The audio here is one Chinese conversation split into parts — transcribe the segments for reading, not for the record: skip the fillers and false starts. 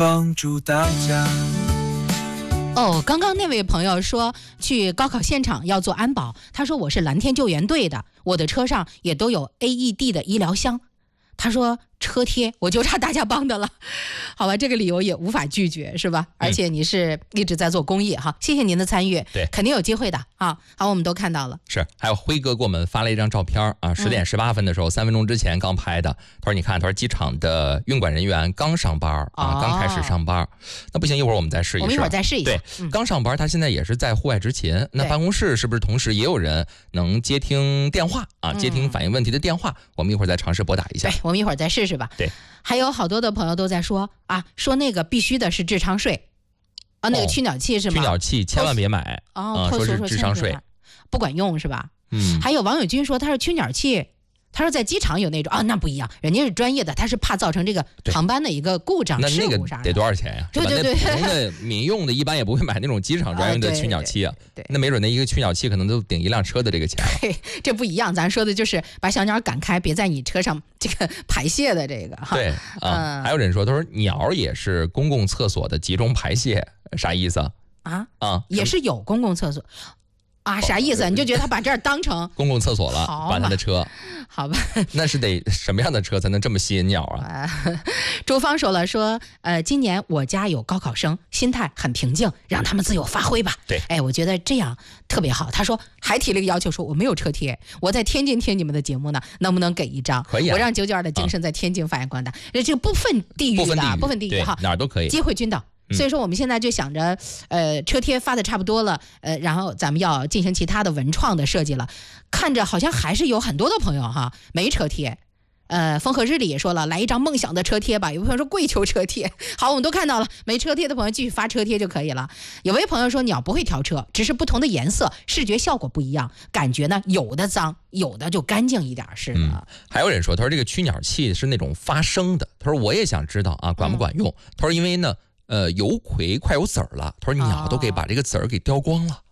帮助大家。 哦，刚刚那位朋友说去高考现场要做安保，他说我是蓝天救援队的，我的车上也都有 AED 的医疗箱。他说车贴我就差大家帮的了，好吧，这个理由也无法拒绝，是吧？而且你是一直在做公益哈，谢谢您的参与， 对， 肯定有机会的啊。好，我们都看到了。 是，还有辉哥给我们发了一张照片啊，10点18分的时候，3分钟之前刚拍的。他说：“你看，他说机场的运管人员刚上班啊，刚开始上班。那不行，一会儿我们再试一试。 我们一会儿再试一下。 对，刚上班，他现在也是在户外执勤。那办公室是不是同时也有人能接听电话啊？接听反映问题的电话？我们一会儿再尝试拨打一下。 对，我们一会儿再试试吧。 对， 还有好多的朋友都在说啊，说那个必须的是智商税啊，那个驱鸟器是吗？ 驱鸟器千万别买说是智商税， 不管用是吧？ 嗯。 还有王友军说他是驱鸟器。他说在机场有那种啊，那不一样，人家是专业的，他是怕造成这个航班的一个故障事故啥的。 那得多少钱呀？ 对对对， 普通的民用的一般也不会买那种机场专用的驱鸟器啊。 对， 那没准那一个驱鸟器可能都顶一辆车的这个钱了。 对，这不一样，咱说的就是把小鸟赶开，别在你车上这个排泄的这个哈。 对啊，还有人说，他说鸟也是公共厕所的集中排泄，啥意思啊？ 也是有公共厕所。啊，啥意思？你就觉得他把这儿当成公共厕所了，把他的车， 好吧？ 那是得什么样的车才能这么吸引鸟啊？ 朱芳说了，说今年我家有高考生，心态很平静，让他们自由发挥吧。 对， 哎，我觉得这样特别好。他说还提了一个要求，说我没有车贴，我在天津听你们的节目呢，能不能给一张？ 可以啊， 我让992的精神在天津发扬光大。这个不分地域的，不分地域哈， 哪儿都可以， 机会均等。所以说我们现在就想着，车贴发的差不多了，然后咱们要进行其他的文创的设计了。看着好像还是有很多的朋友哈没车贴，风和日丽也说了，来一张梦想的车贴吧。有朋友说跪求车贴，好，我们都看到了，没车贴的朋友继续发车贴就可以了。有位朋友说鸟不会挑车，只是不同的颜色，视觉效果不一样，感觉呢有的脏，有的就干净一点似的。 还有人说，他说这个驱鸟器是那种发声的，他说我也想知道啊，管不管用？他说因为呢。油葵快有籽儿了，他说鸟都给把这个籽儿给叼光了。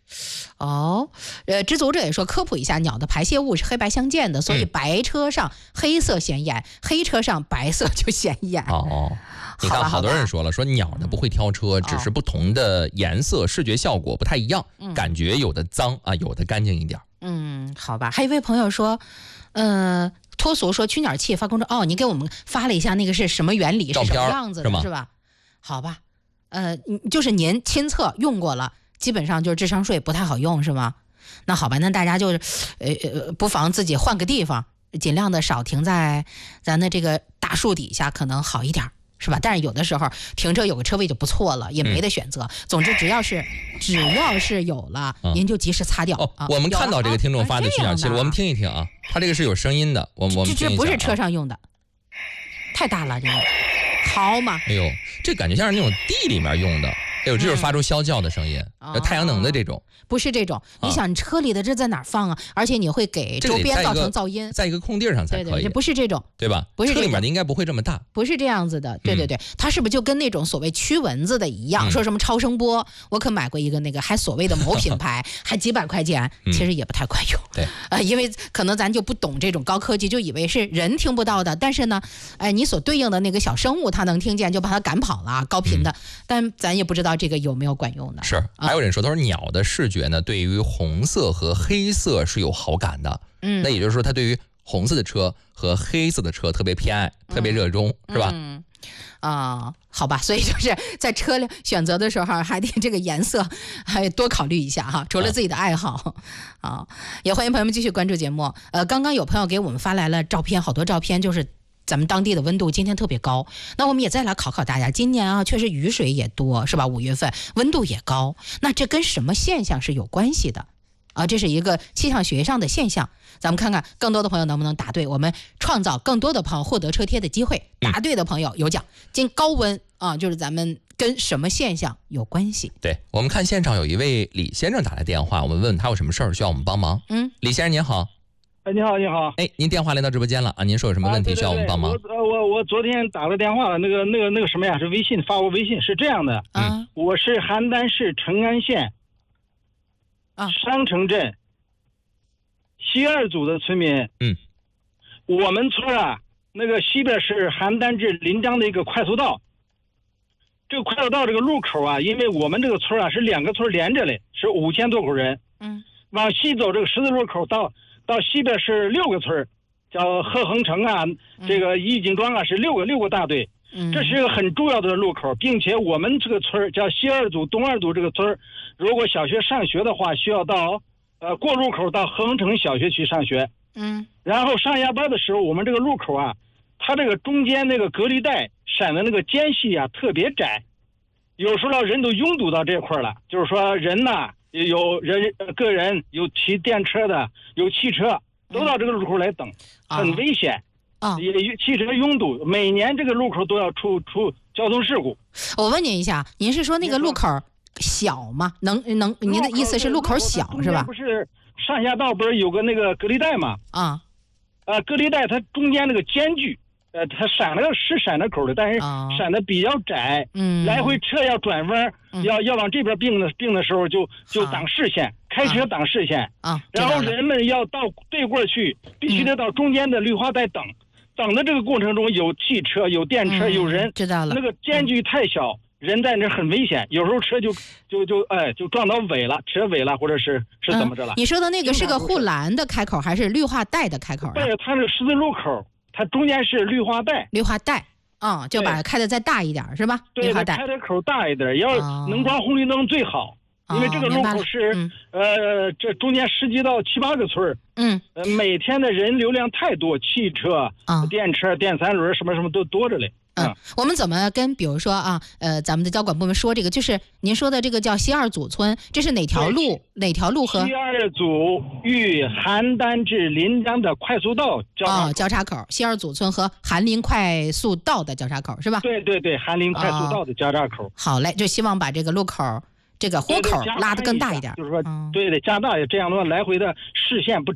知足者也说科普一下，鸟的排泄物是黑白相间的，所以白车上黑色显眼，黑车上白色就显眼。 你看好多人说了，说鸟呢不会挑车，只是不同的颜色视觉效果不太一样，感觉有的脏啊，有的干净一点。 好吧。还有一位朋友说，脱俗说驱鸟器发公众你给我们发了一下那个是什么原理，是什么样子的，是吧？好吧，就是您亲测用过了，基本上就是智商税不太好用，是吗？那好吧，那大家就是不妨自己换个地方，尽量的少停在咱的这个大树底下，可能好一点，是吧？但是有的时候停车有个车位就不错了，也没得选择。总之只要是有了，您就及时擦掉。 我们看到这个听众发的驱鸟器了，我们听一听啊，他这个是有声音的，我们听一下。 这不是车上用的，太大了这个。好嘛！ 哎呦，这感觉像是那种地里面用的，哎呦，这就是发出啸叫的声音，太阳能的这种。 不是这种，你想车里的这在哪儿放啊？而且你会给周边造成噪音， 在一个空地上才可以。 对，这不是这种， 对吧？ 不是车里面的应该不会这么大， 不是这样子的。对，它是不是就跟那种所谓驱蚊子的一样？说什么超声波，我可买过一个那个，还所谓的某品牌，还几百块钱，其实也不太管用。 对， 因为可能咱就不懂这种高科技，就以为是人听不到的，但是呢，你所对应的那个小生物它能听见，就把它赶跑了，高频的。但咱也不知道这个有没有管用的。 是，还有人说，他说鸟的视觉呢，对于红色和黑色是有好感的，那也就是说，它对于红色的车和黑色的车特别偏爱，特别热衷，是吧？ 好吧，所以就是在车辆选择的时候，还得这个颜色还多考虑一下哈，除了自己的爱好也欢迎朋友们继续关注节目。刚刚有朋友给我们发来了照片，好多照片就是咱们当地的温度今天特别高，那我们也再来考考大家，今年确实雨水也多，是吧？5月份温度也高，那这跟什么现象是有关系的？这是一个气象学上的现象，咱们看看更多的朋友能不能答对，我们创造更多的朋友获得车贴的机会，答对的朋友有奖。今高温就是咱们跟什么现象有关系？ 对，我们看现场有一位李先生打来电话，我们问问他有什么事儿需要我们帮忙。李先生您好。 你好，你好。 您电话来到直播间了啊？您说有什么问题需要我们帮忙？ 我昨天打了电话，那个什么呀？是微信发过微信，是这样的。我是邯郸市成安县商城镇西二组的村民。我们村那个西边是邯郸至临江的一个快速道， 这个快速道这个路口啊，因为我们这个村啊是2个村连着嘞，是5000多口人。往西走这个十字路口到西边是6个村，叫贺恒城啊，这个义景庄啊，是6个大队。这是一个很重要的路口，并且我们这个村叫西二组、东二组这个村，如果小学上学的话，需要到过路口到贺恒城小学去上学。然后上下班的时候，我们这个路口啊，它这个中间那个隔离带闪的那个间隙啊特别窄，有时候人都拥堵到这块了。就是说人呐，有个人有骑电车的，有汽车都到这个路口来等，很危险。也汽车拥堵，每年这个路口都要出交通事故。 我问您一下，您是说那个路口小吗？您的意思是路口小是吧？ 不是上下道不是有个那个隔离带吗？隔离带它中间那个间距，它闪的口的，但是闪的比较窄，来回车要转弯，要往这边并的时候就挡视线，开车挡视线然后人们要到对过去，必须得到中间的绿化带等的这个过程中有汽车、有电车、有人， 知道了。 那个间距太小，人在那很危险，有时候车就撞到尾了，车尾了，或者是怎么着了？ 你说的那个是个护栏的开口还是绿化带的开口？ 对，它是十字路口，它中间是绿化带。 绿化带，就把它开的再大一点是吧？ 对，开的口大一点，要能装红绿灯最好。因为这个路口是这中间10几到7、8个村每天的人流量太多，汽车、电车、电3轮什么都多着嘞。 我们怎么跟比如说咱们的交管部门说这个，就是您说的这个叫西二组村，这是哪条路？哪条路和西二组与邯郸至临江的快速道交叉口，西二组村和韩林快速道的交叉口是吧？ 对，韩林快速道的交叉口。 好嘞，就希望把这个路口这个豁口拉得更大一点， 就是说，对得加大，这样的话来回的视线不